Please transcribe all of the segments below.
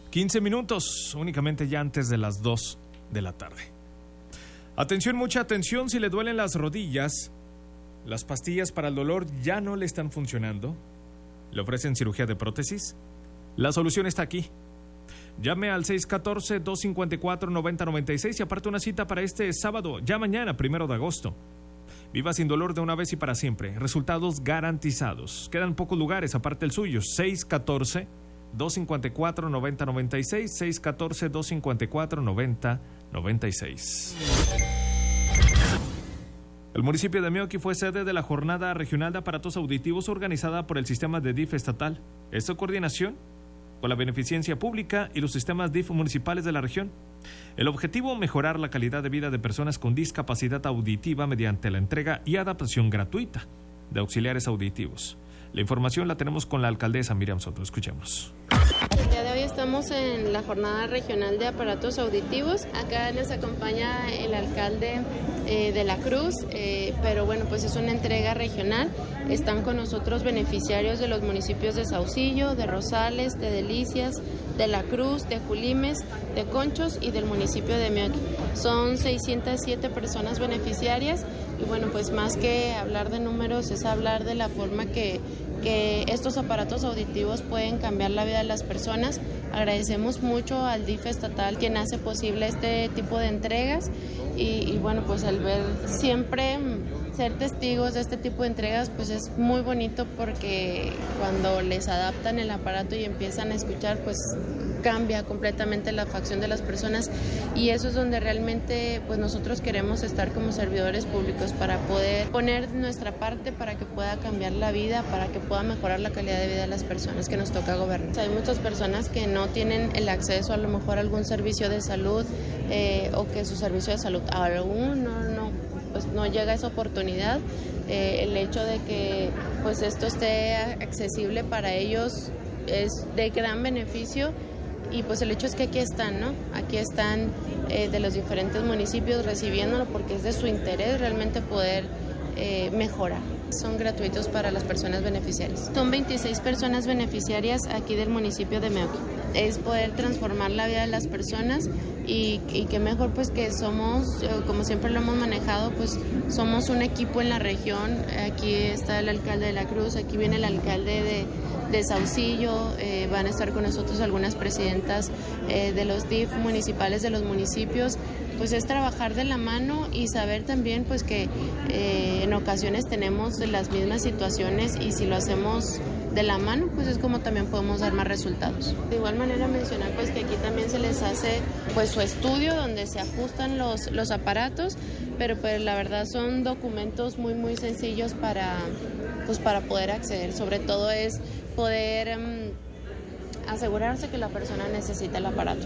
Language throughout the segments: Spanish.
15 minutos, únicamente ya antes de las 2 de la tarde. Atención, mucha atención, si le duelen las rodillas, las pastillas para el dolor ya no le están funcionando, le ofrecen cirugía de prótesis, la solución está aquí. Llame al 614-254-9096 y aparte una cita para este sábado, ya mañana, 1 de agosto. Viva sin dolor de una vez y para siempre. Resultados garantizados. Quedan pocos lugares, aparte el suyo. 614-254-9096. 614-254-9096. El municipio de Meoqui fue sede de la Jornada Regional de Aparatos Auditivos organizada por el sistema de DIF estatal. Esta coordinación con la beneficencia pública y los sistemas DIF municipales de la región. El objetivo, mejorar la calidad de vida de personas con discapacidad auditiva mediante la entrega y adaptación gratuita de auxiliares auditivos. La información la tenemos con la alcaldesa Miriam Soto. Escuchemos. El día de hoy estamos en la Jornada Regional de Aparatos Auditivos. Acá nos acompaña el alcalde de La Cruz, pero bueno, pues es una entrega regional. Están con nosotros beneficiarios de los municipios de Saucillo, de Rosales, de Delicias, de La Cruz, de Julimes, de Conchos y del municipio de Meoqui. Son 607 personas beneficiarias y bueno, pues más que hablar de números es hablar de la forma que estos aparatos auditivos pueden cambiar la vida de las personas. Agradecemos mucho al DIF estatal quien hace posible este tipo de entregas y bueno, pues al ver siempre ser testigos de este tipo de entregas, pues es muy bonito porque cuando les adaptan el aparato y empiezan a escuchar, pues cambia completamente la facción de las personas y eso es donde realmente pues nosotros queremos estar como servidores públicos para poder poner nuestra parte para que pueda cambiar la vida, para que pueda mejorar la calidad de vida de las personas que nos toca gobernar. O sea, hay muchas personas que no tienen el acceso a lo mejor a algún servicio de salud o que su servicio de salud aún no llega a esa oportunidad. El hecho de que pues esto esté accesible para ellos es de gran beneficio. Y pues el hecho es que aquí están, ¿no? Aquí están de los diferentes municipios recibiéndolo porque es de su interés realmente poder mejorar. Son gratuitos para las personas beneficiarias. Son 26 personas beneficiarias aquí del municipio de Meoqui. Es poder transformar la vida de las personas y que mejor pues que somos, como siempre lo hemos manejado, pues somos un equipo en la región. Aquí está el alcalde de La Cruz, aquí viene el alcalde de Saucillo, van a estar con nosotros algunas presidentas de los DIF municipales de los municipios. Pues es trabajar de la mano y saber también pues que en ocasiones tenemos las mismas situaciones y si lo hacemos de la mano pues es como también podemos dar más resultados. De igual manera mencionar pues que aquí también se les hace pues su estudio donde se ajustan los aparatos, pero pues la verdad son documentos muy muy sencillos para poder acceder. Sobre todo es poder asegurarse que la persona necesita el aparato.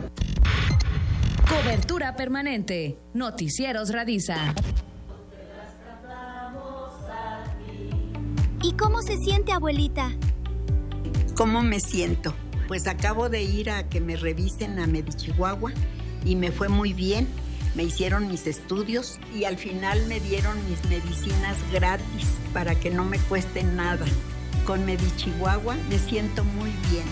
Cobertura permanente. Noticieros Radisa. ¿Y cómo se siente, abuelita? ¿Cómo me siento? Pues acabo de ir a que me revisen a Medichihuahua y me fue muy bien. Me hicieron mis estudios y al final me dieron mis medicinas gratis para que no me cuesten nada. Con Medichihuahua me siento muy bien.